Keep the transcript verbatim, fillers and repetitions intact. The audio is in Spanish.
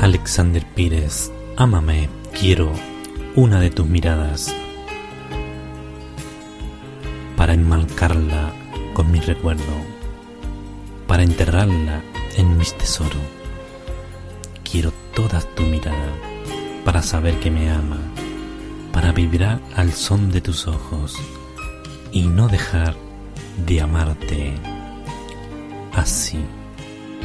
Alexander Pires, ámame, quiero una de tus miradas para enmarcarla con mi recuerdo, para enterrarla en mis tesoros. Quiero toda tu mirada para saber que me ama, para vibrar al son de tus ojos y no dejar de amarte así.